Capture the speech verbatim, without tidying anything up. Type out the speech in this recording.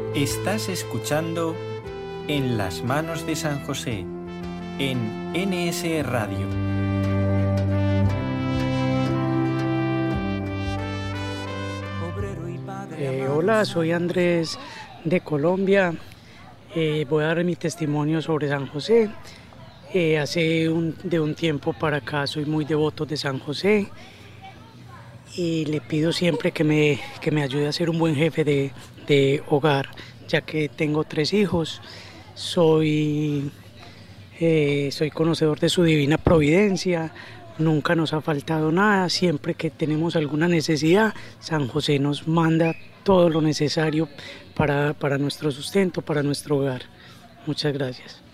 Estás escuchando En las manos de San José, en N S Radio. Eh, hola, soy Andrés de Colombia. Eh, voy a dar mi testimonio sobre San José. Eh, hace un, de un tiempo para acá soy muy devoto de San José y le pido siempre que me, que me ayude a ser un buen jefe de, de hogar, ya que tengo tres hijos. Soy, eh, soy conocedor de su divina providencia, nunca nos ha faltado nada, siempre que tenemos alguna necesidad, San José nos manda todo lo necesario para, para nuestro sustento, para nuestro hogar. Muchas gracias.